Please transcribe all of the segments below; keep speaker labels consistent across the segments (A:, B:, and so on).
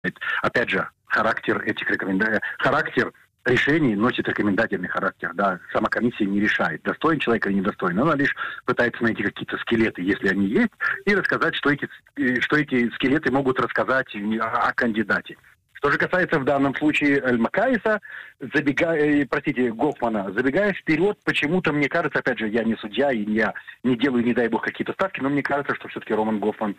A: Опять же, характер этих рекомендаций, характер решений носит рекомендательный характер. Да, сама комиссия не решает, достоин человек или недостоин. Она лишь пытается найти какие-то скелеты, если они есть, и рассказать, что эти скелеты могут рассказать о кандидате. Что же касается в данном случае Эль-Макаиса, Гофмана, забегая вперед, почему-то мне кажется, опять же, я не судья, и я не делаю, не дай бог, какие-то ставки, но мне кажется, что все-таки Роман Гофман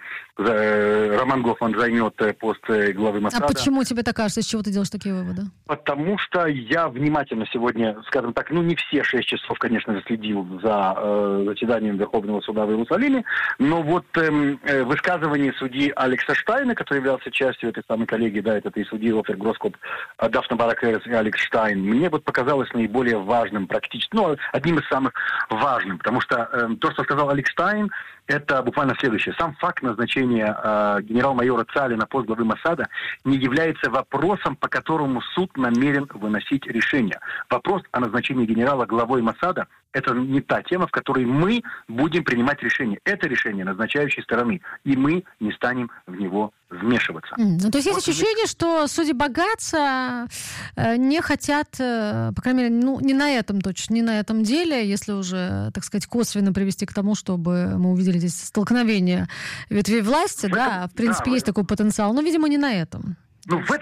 A: займет пост главы Моссада.
B: А почему тебе так кажется? С чего ты делаешь такие выводы?
A: Потому что я внимательно сегодня, скажем так, не все 6 часов, конечно же, следил за заседанием Верховного суда в Иерусалиме, но вот высказывание судьи Алекса Штайна, который являлся частью этой самой коллегии, да, этой судьи Офер Гроскоп, Дафна Барак-Эрес и Алекс Штайн, мне вот показалось наиболее важным, практически, одним из самых важным, потому что то, что сказал Алекс Штайн, это буквально следующее. Сам факт назначения генерал-майора Цали на пост главы Моссада не является вопросом, по которому суд намерен выносить решение. Вопрос о назначении генерала главой Моссада – это не та тема, в которой мы будем принимать решение. Это решение назначающей стороны, и мы не станем в него вмешиваться.
B: То есть есть ощущение, что судьи Багаца не хотят, по крайней мере, не на этом точно, не на этом деле, если уже, так сказать, косвенно привести к тому, чтобы мы увидели здесь столкновение ветвей власти, в принципе, есть такой потенциал, но, видимо, не на этом.
A: В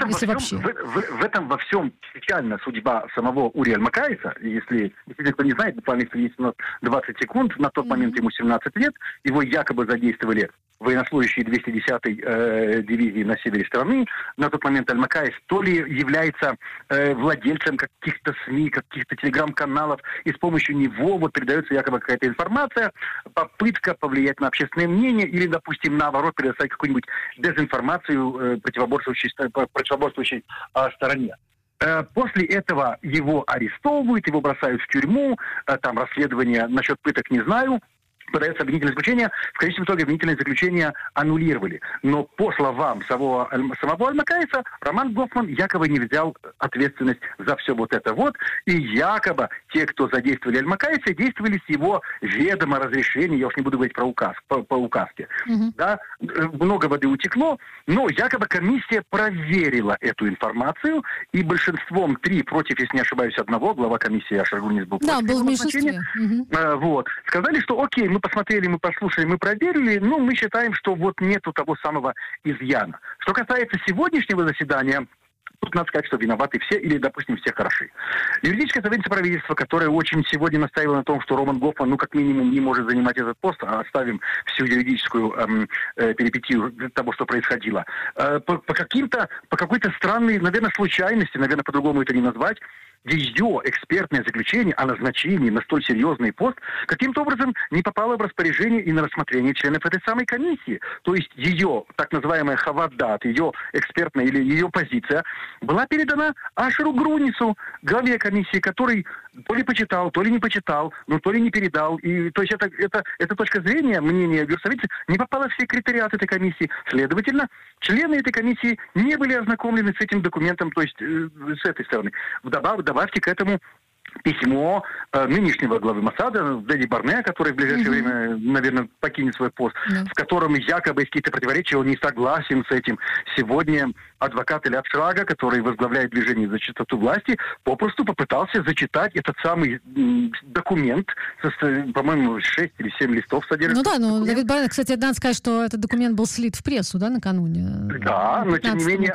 A: этом во всем печальна судьба самого Ури Эль-Макаиса. Если кто не знает, буквально есть у нас 20 секунд, на тот момент ему 17 лет, его якобы задействовали военнослужащие 210-й дивизии на севере страны. На тот момент Аль-Макаис то ли является владельцем каких-то СМИ, каких-то телеграм-каналов, и с помощью него вот передается якобы какая-то информация, попытка повлиять на общественное мнение или, допустим, наоборот, предоставить какую-нибудь дезинформацию противоборствующей стороне. После этого его арестовывают, его бросают в тюрьму, там расследование насчет пыток не знаю, подается обвинительное заключение, в конечном итоге обвинительное заключение аннулировали. Но по словам самого Аль-Макаиса, Роман Гофман якобы не взял ответственность за все вот это вот, и якобы те, кто задействовали Аль-Макаиса, действовали с его ведома разрешения, я уж не буду говорить про по указке. Да? Много воды утекло, но якобы комиссия проверила эту информацию, и большинством 3 против, если не ошибаюсь, 1, глава комиссии Ашер Гунис был против.
B: Да, был в меньшинстве.
A: Вот. Сказали, что окей, мы посмотрели, мы послушали, мы проверили, но мы считаем, что вот нету того самого изъяна. Что касается сегодняшнего заседания, тут надо сказать, что виноваты все или, допустим, все хороши. Юридическое совещание правительства, которое очень сегодня настаивало на том, что Роман Гофман, как минимум, не может занимать этот пост, а оставим всю юридическую перипетию того, что происходило. По какой-то странной, наверное, случайности, наверное, по-другому это не назвать, ее экспертное заключение о назначении на столь серьезный пост каким-то образом не попало в распоряжение и на рассмотрение членов этой самой комиссии. То есть ее так называемая хавадат, ее экспертная или ее позиция была передана Ашеру Грунису, главе комиссии, который то ли почитал, то ли не почитал, но то ли не передал. И, то есть эта точка зрения, мнение юрсовета, не попала в секретариат этой комиссии. Следовательно, члены этой комиссии не были ознакомлены с этим документом, то есть с этой стороны. Добавьте к этому письмо нынешнего главы Моссада, Дэдди Барнея, который в ближайшее время, наверное, покинет свой пост, в котором якобы есть какие-то противоречия, он не согласен с этим. Сегодня адвокат Элиад Шрага, который возглавляет движение за чистоту власти, попросту попытался зачитать этот самый документ, по-моему, 6 или 7 листов содержит.
B: Давид Барней, кстати, надо сказать, что этот документ был слит в прессу, накануне.
A: Да, но тем не менее,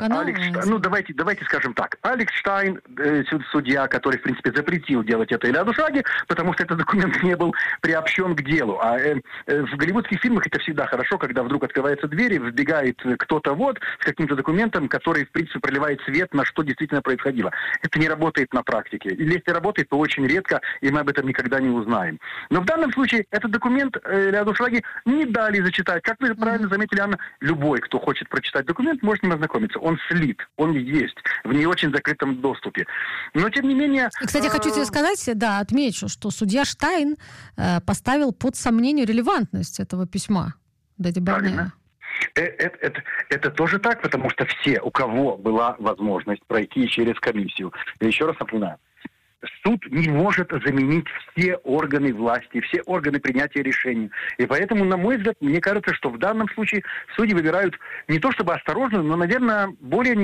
A: давайте скажем так, Алекс Штайн, судья, который, в принципе, запретил делать это Элиаду Шраге, потому что этот документ не был приобщен к делу. А в голливудских фильмах это всегда хорошо, когда вдруг открываются двери, вбегает кто-то с каким-то документом, который, в принципе, проливает свет на что действительно происходило. Это не работает на практике. Или если работает, то очень редко, и мы об этом никогда не узнаем. Но в данном случае этот документ Элиаду Шраге не дали зачитать. Как вы правильно заметили, Анна, любой, кто хочет прочитать документ, может с ним ознакомиться. Он слит, он есть в не очень закрытом доступе. Но, тем не менее...
B: Кстати, хочу тебе сказать, отмечу, что судья Штайн поставил под сомнение релевантность этого письма Дэдди Барнея.
A: Это тоже так, потому что все, у кого была возможность пройти через комиссию, я еще раз напоминаю, суд не может заменить все органы власти, все органы принятия решений. И поэтому, на мой взгляд, мне кажется, что в данном случае судьи выбирают не то чтобы осторожную, но, наверное, более